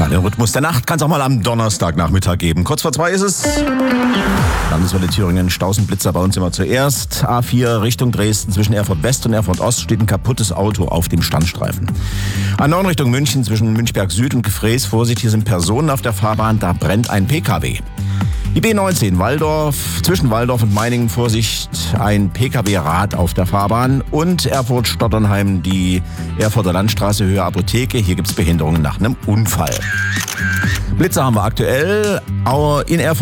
den Rhythmus der Nacht kann es auch mal am Donnerstagnachmittag geben. Kurz vor 2 ist es. Landeswelle Thüringen, Stausenblitzer bei uns immer zuerst. A4 Richtung Dresden zwischen Erfurt West und Erfurt Ost steht ein kaputtes Auto auf dem Standstreifen. A9 Richtung München zwischen Münchberg Süd und Gefrees. Vorsicht, hier sind Personen auf der Fahrbahn, da brennt ein PKW. Die B19 Walldorf, zwischen Walldorf und Meiningen, Vorsicht, ein PKW-Rad auf der Fahrbahn. Und Erfurt-Stotternheim, die Erfurter Landstraße, Höhe Apotheke. Hier gibt es Behinderungen nach einem Unfall. Blitzer haben wir aktuell in Erfurt.